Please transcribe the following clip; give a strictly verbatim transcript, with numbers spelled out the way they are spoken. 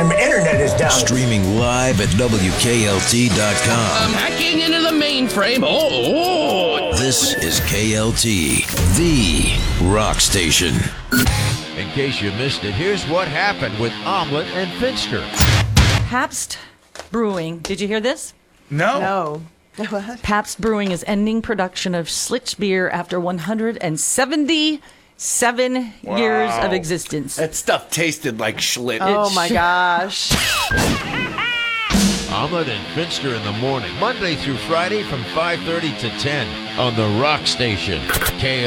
damn internet is down. Streaming live at W K L T dot com. I'm hacking into the mainframe. Oh, oh. This is K L T, the rock station. In case you missed it, here's what happened with Omelet and Finster. Pabst Brewing. Did you hear this? No. No. What? Pabst Brewing is ending production of Schlitz beer after one hundred seventy-seven Wow. years of existence. That stuff tasted like Schlitz. Oh my gosh. Omelet and Finster in the morning, Monday through Friday from five thirty to ten on the Rock Station. K